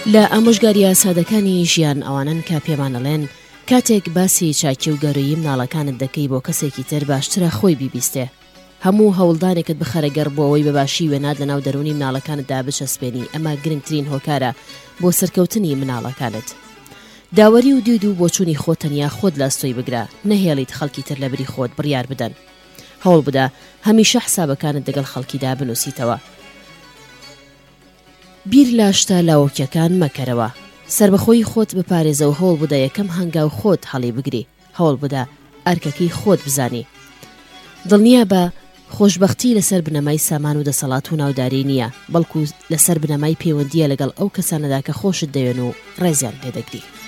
لە ئامۆژگاریە سادەکانی ژیان ئەوانن کە پێمان دەڵێن کاتێک باسی چاکی و گەورەیی مناڵەکانت دەکەی بۆ کەسێکی تر باشترە خۆی بیبیستێ. هەموو هەوڵدانێکت بخەرەگەڕ بۆ ئەوەی بەباشی وێنات لەناو دەرونی مناڵەکانتدا بچەسپێنی. ئەمە گرنگترین هۆکارە بۆ سەرکەوتنی مناڵەکانت. داوەری و دید و بۆچوونی خۆت تەنیا خۆت لە ئەستۆی بگرە، نەهێڵیت خەڵکی تر لە بری خۆت بڕیار بدەن. هەوڵ بدە هەمیشە حسابەکانت دەگەڵ خەڵکیدا بنووسیتەوە. بیر لە شتە لاوەکیەکان مەکەرەوە. سربەخۆی خۆت بپارێزە و هەوڵ بدە یەکەم هەنگاو خۆت هەڵی بگری. هەوڵ بدە ئەرکەکەی خۆت بزانی. دڵنیە بە خۆشبەختی لەسەر بنەمای سامان و دەسەڵات و ناوداری نییە، بەڵکو لەسەر بنەمای پەیوەندیە لەگەڵ ئەو کەسانەدا کە خۆشت دەوێن و ڕێزیان پێدەگری.